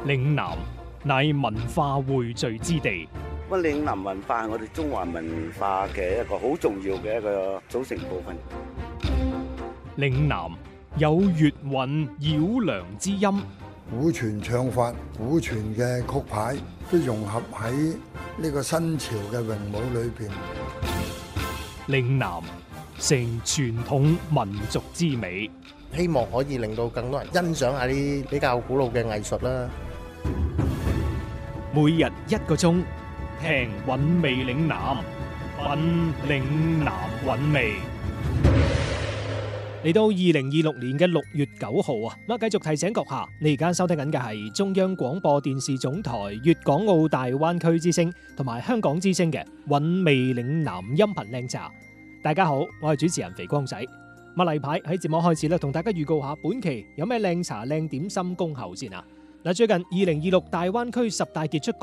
嶺南乃文化匯聚之地， 咁嶺南文化係我哋中華文化嘅一個好重要嘅一個組成部分。 嶺南有粵韻繞梁之音， 古傳唱法、古傳嘅曲牌都融合喺呢個新潮嘅詠舞裏邊。 嶺南成傳統民族之美， 希望可以令到更多人欣賞下啲比較古老嘅藝術啦。 每日1個鐘，聽韻味嶺南，品嶺南韻味。嚟到2026年嘅6月9號啊，咁繼續提醒閣下，你而家收聽緊嘅係中央廣播電視總台粵港澳大灣區之聲同埋香港之聲嘅韻味嶺南音頻靚茶。大家好，我係主持人肥光仔。例牌喺節目開始咧，同大家預告下本期有咩靚茶靚點心恭候先啊！嗱，最近2026大灣區10大傑出